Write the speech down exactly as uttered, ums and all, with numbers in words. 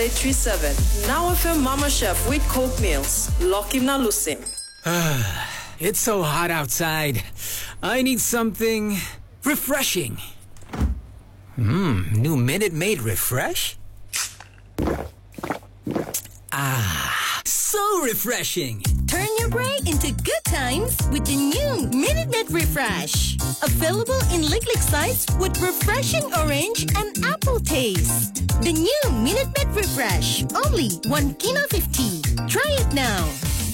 eight three seven. Now F M Mama Chef with Coke Meals. Lock him now, Lucim. It's so hot outside. I need something refreshing. Mmm, new Minute Maid Refresh? Ah, so refreshing. Turn your break into good times with the new Minute Maid Refresh. Available in liquid size with refreshing orange and apple taste. The new Minute Maid Refresh. Only one kilo fifty. Try it now.